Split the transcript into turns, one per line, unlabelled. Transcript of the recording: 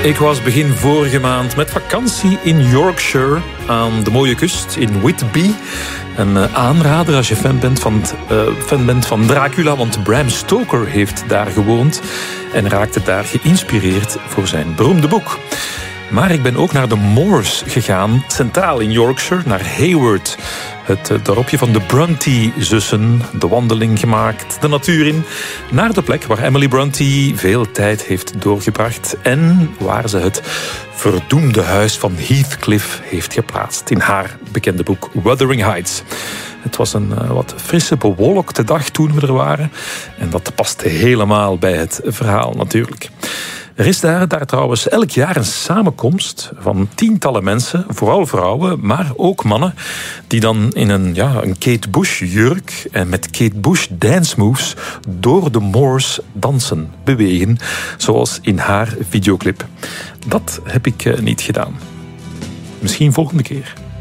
Ik was begin vorige maand met vakantie in Yorkshire aan de mooie kust in Whitby. Een aanrader als je fan bent van Dracula, want Bram Stoker heeft daar gewoond en raakte daar geïnspireerd voor zijn beroemde boek. Maar ik ben ook naar de Moors gegaan, centraal in Yorkshire, naar Hayward. Het dorpje van de Brontë-zussen, de wandeling gemaakt, de natuur in, naar de plek waar Emily Brontë veel tijd heeft doorgebracht en waar ze het verdoemde huis van Heathcliff heeft geplaatst in haar bekende boek Wuthering Heights. Het was een wat frisse, bewolkte dag toen we er waren en dat paste helemaal bij het verhaal natuurlijk. Er is daar trouwens elk jaar een samenkomst van tientallen mensen, vooral vrouwen, maar ook mannen, die dan in een Kate Bush jurk en met Kate Bush dance moves door de Moors dansen, bewegen, zoals in haar videoclip. Dat heb ik niet gedaan. Misschien volgende keer.